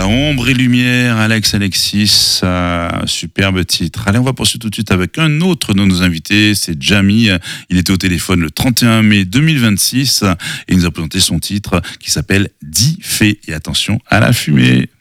Ombre et lumière, Alexis, superbe titre. Allez, on va poursuivre tout de suite avec un autre de nos invités, c'est Jamy. Il était au téléphone le 31 mai 2026 et il nous a présenté son titre qui s'appelle 10 faits. Et attention à la fumée.